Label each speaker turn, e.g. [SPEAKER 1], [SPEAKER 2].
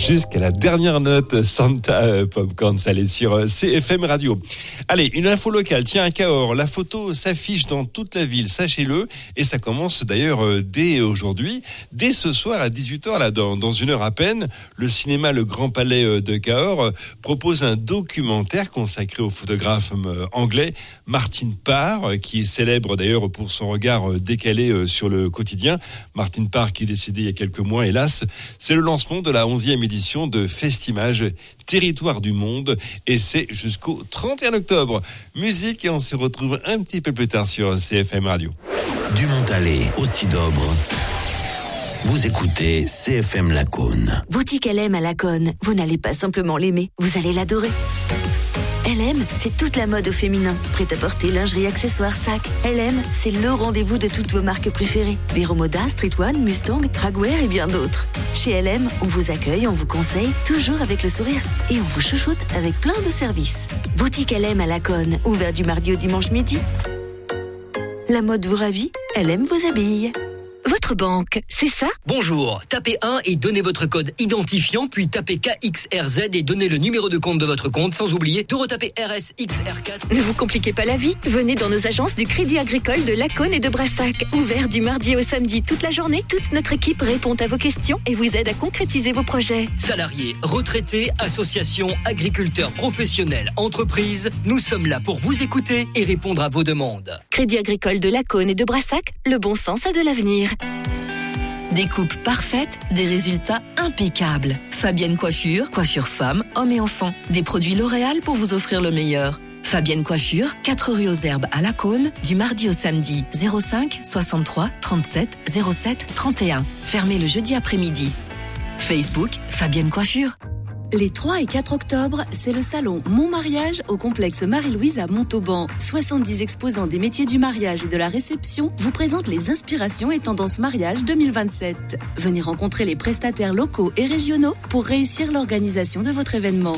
[SPEAKER 1] jusqu'à la dernière note. Santa Popcorn Salé sur CFM Radio. Allez, une info locale. Tiens, à Cahors, la photo s'affiche dans toute la ville, sachez-le. Et ça commence d'ailleurs dès aujourd'hui, dès ce soir à 18h, là, dans une heure à peine. Le cinéma Le Grand Palais de Cahors propose un documentaire consacré au photographe anglais Martin Parr, qui est célèbre d'ailleurs pour son regard décalé sur le quotidien. Martin Parr qui est décédé il y a quelques mois, hélas. C'est le lancement de la 11e édition de Festimage Territoire du Monde et c'est jusqu'au 31 octobre. Musique et on se retrouve un petit peu plus tard sur CFM Radio.
[SPEAKER 2] Du Montalet au Cidobre. Vous écoutez CFM Lacaune.
[SPEAKER 3] Boutique LM à Lacaune. Vous n'allez pas simplement l'aimer, vous allez l'adorer. LM, c'est toute la mode au féminin. Prêt-à-porter, lingerie, accessoires, sacs. LM, c'est le rendez-vous de toutes vos marques préférées. Vero Moda, Street One, Mustang, Dragwear et bien d'autres. Chez LM, on vous accueille, on vous conseille, toujours avec le sourire. Et on vous chouchoute avec plein de services. Boutique LM à Lacaune, ouvert du mardi au dimanche midi. La mode vous ravit, LM vous habille.
[SPEAKER 4] Votre banque, c'est ça ?
[SPEAKER 5] Bonjour, tapez 1 et donnez votre code identifiant, puis tapez KXRZ et donnez le numéro de compte de votre compte, sans oublier de retaper RSXR4.
[SPEAKER 4] Ne vous compliquez pas la vie, venez dans nos agences du Crédit Agricole de Lacaune et de Brassac. Ouvert du mardi au samedi toute la journée, toute notre équipe répond à vos questions et vous aide à concrétiser vos projets.
[SPEAKER 5] Salariés, retraités, associations, agriculteurs, professionnels, entreprises, nous sommes là pour vous écouter et répondre à vos demandes.
[SPEAKER 4] Crédit Agricole de Lacaune et de Brassac, le bon sens a de l'avenir.
[SPEAKER 6] Des coupes parfaites, des résultats impeccables. Fabienne Coiffure, coiffure femmes, hommes et enfants. Des produits L'Oréal pour vous offrir le meilleur. Fabienne Coiffure, 4 rue aux Herbes à Lacaune, du mardi au samedi, 05 63 37 07 31. Fermé le jeudi après-midi. Facebook, Fabienne Coiffure.
[SPEAKER 7] Les 3 et 4 octobre, c'est le salon Mon Mariage au complexe Marie-Louise à Montauban. 70 exposants des métiers du mariage et de la réception vous présentent les inspirations et tendances mariage 2027. Venez rencontrer les prestataires locaux et régionaux pour réussir l'organisation de votre événement.